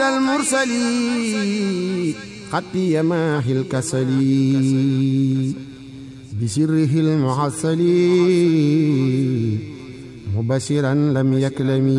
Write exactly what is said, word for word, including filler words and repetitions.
المرسلين خطي ماهي الكسلي بسره المعسل مبشرا لم يكلم